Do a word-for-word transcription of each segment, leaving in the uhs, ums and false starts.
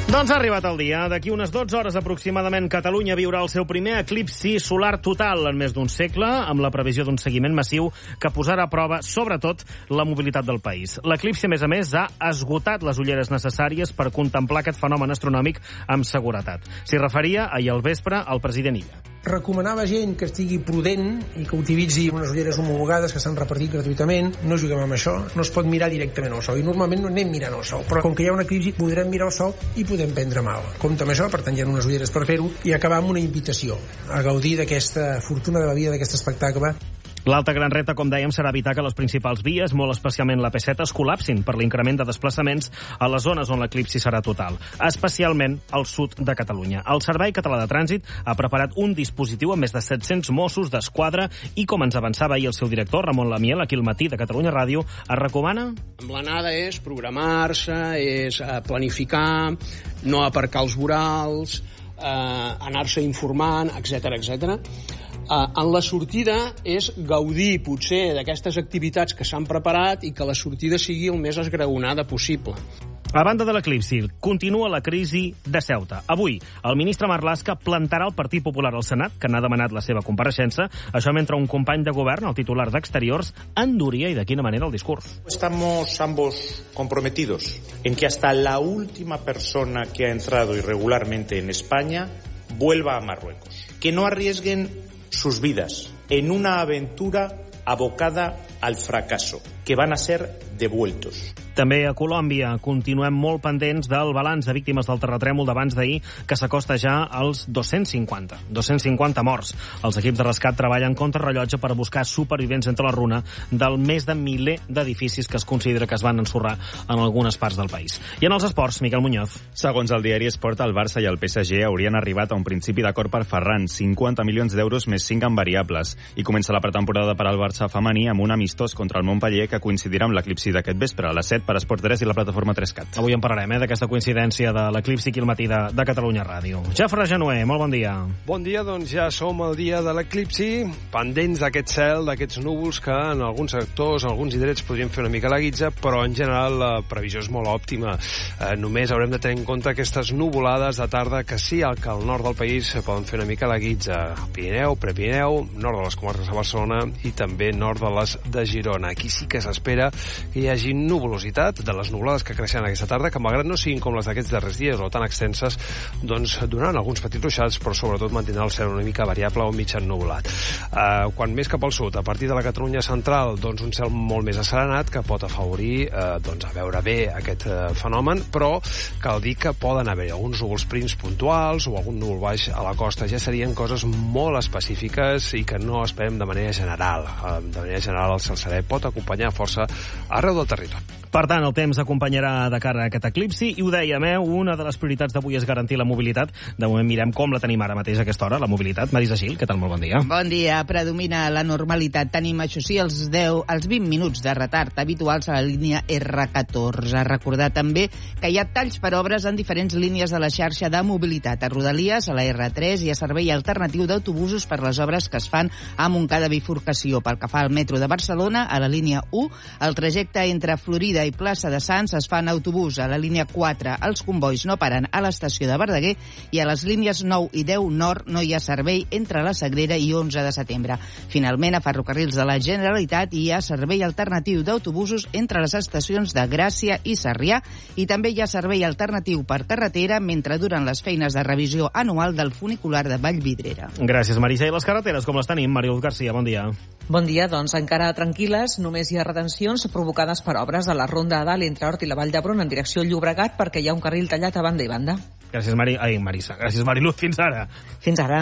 Doncs ha arribat el dia. D'aquí unes dotze hores aproximadament, Catalunya viurà el seu primer eclipsi solar total en més d'un segle, amb la previsió d'un seguiment massiu que posarà a prova, sobretot, la mobilitat del país. L'eclipsi, a més a més, ha esgotat les ulleres necessàries per contemplar aquest fenomen astronòmic amb seguretat. S'hi referia ahir al vespre el president Illa. Recomanava gent que estigui prudent i que utilitzi unes ulleres homologades que s'han repartit gratuïtament. No juguem amb això, no es pot mirar directament al sol i normalment no anem mirant al sol, però com que hi ha un eclipsi podrem mirar al sol i podem prendre mal. Compte amb això, per tant hi ha unes ulleres per fer-ho i acabar amb una invitació a gaudir d'aquesta fortuna de la vida, d'aquest espectacle. L'altre gran repte, com dèiem, serà evitar que les principals vies, molt especialment la P set, es col·lapsin per l'increment de desplaçaments a les zones on l'eclipsi serà total, especialment al sud de Catalunya. El Servei Català de Trànsit ha preparat un dispositiu amb més de set-cents Mossos d'Esquadra i, com ens avançava ahir el seu director, Ramon Lamiel, aquí al Matí de Catalunya Ràdio, es recomana... Amb l'anada és programar-se, és planificar, no aparcar els vorals, eh, anar-se informant, etcètera, etcètera. Uh, en la sortida és gaudir, potser, d'aquestes activitats que s'han preparat i que la sortida sigui el més esgraonada possible. A banda de l'eclipsi, continua la crisi de Ceuta. Avui, el ministre Marlaska plantarà el Partit Popular al Senat, que n'ha demanat la seva compareixença, això mentre un company de govern, el titular d'Exteriors, enduria, i de quina manera, el discurs. Estamos ambos comprometidos en que hasta la última persona que ha entrado irregularmente en España vuelva a Marruecos. Que no arriesguen sus vidas en una aventura abocada al fracaso, que van a ser devueltos. També a Colòmbia continuem molt pendents del balanç de víctimes del terratrèmol d'abans d'ahir, que s'acosta ja als dos-cents cinquanta. dos-cents cinquanta morts. Els equips de rescat treballen contra rellotge per buscar supervivents entre la runa del més de miler d'edificis que es considera que es van ensorrar en algunes parts del país. I en els esports, Miquel Muñoz. Segons el diari Esport, el Barça i el P S G haurien arribat a un principi d'acord per Ferran, cinquanta milions d'euros més cinc en variables. I comença la pretemporada per al Barça femení amb un amistós contra el Montpellier que coincidirà amb l'eclipsi d'aquest vespre, a les set per Esport tres i la plataforma tres cat. Avui en parlarem, eh, d'aquesta coincidència de l'eclipsi aquí al Matí de, de Catalunya Ràdio. Jafre Genuer, molt bon dia. Bon dia, doncs ja som al dia de l'eclipsi, pendents d'aquest cel, d'aquests núvols que en alguns sectors, en alguns indrets podrien fer una mica la guitza, però en general la previsió és molt òptima. Eh, només haurem de tenir en compte aquestes nuvolades de tarda que sí, al que al nord del país poden fer una mica la guitza. Pirineu, Prepirineu, nord de les comarques de Barcelona i també nord de les de Girona. Aquí sí que s'espera que hi hagi nuvolositat, de les nuvolades que creixen aquesta tarda, que malgrat no siguin com les d'aquests darrers dies o tan extenses, doncs donaran alguns petits ruixats, però sobretot mantindran el cel una mica variable o mig ennuvolat. Uh, quan més cap al sud, a partir de la Catalunya central, doncs un cel molt més asserenat que pot afavorir uh, doncs a veure bé aquest uh, fenomen, però cal dir que poden haver alguns núvols prims puntuals o algun núvol baix a la costa. Ja serien coses molt específiques i que no esperem de manera general. Uh, de manera general el cel serè pot acompanyar força arreu del territori. Per tant, el temps acompanyarà de cara a aquest eclipsi i ho dèiem, eh, una de les prioritats d'avui és garantir la mobilitat. De moment mirem com la tenim ara mateix a aquesta hora, la mobilitat. Marisa Gil, què tal? Molt bon dia. Bon dia. Predomina la normalitat. Tenim, això sí, els deu, els vint minuts de retard habituals a la línia erre catorze. Recordar també que hi ha talls per obres en diferents línies de la xarxa de mobilitat. A Rodalies, a la erre tres, hi ha servei alternatiu d'autobusos per les obres que es fan a Montcada Bifurcació. Pel que fa al metro de Barcelona, a la línia u, el trajecte entre Florida i Plaça de Sants es fa en autobús. A la línia quatre, els convois no paren a l'estació de Verdaguer i a les línies nou i deu nord no hi ha servei entre la Sagrera i onze de setembre. Finalment, a Ferrocarrils de la Generalitat hi ha servei alternatiu d'autobusos entre les estacions de Gràcia i Sarrià i també hi ha servei alternatiu per carretera mentre duren les feines de revisió anual del funicular de Vallvidrera. Gràcies, Marisa. I les carreteres, com les tenim? Mariluz Garcia, bon dia. Bon dia, doncs encara tranquil·les, només hi ha retencions provocades per obres a la Ronda de Dalt entre Hort i la Vall d'Hebron en direcció al Llobregat perquè hi ha un carril tallat a banda i banda. Gràcies, Mari... Ai, Marisa. Gràcies, Mariluz. Fins ara. Fins ara.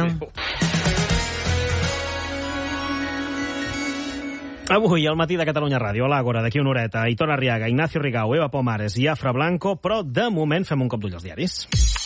Avui, al Matí de Catalunya Ràdio, a l'Àgora, d'aquí una horeta, Aitor Arriaga, Ignacio Rigau, Eva Pomares i Afra Blanco, però de moment fem un cop d'ull als diaris.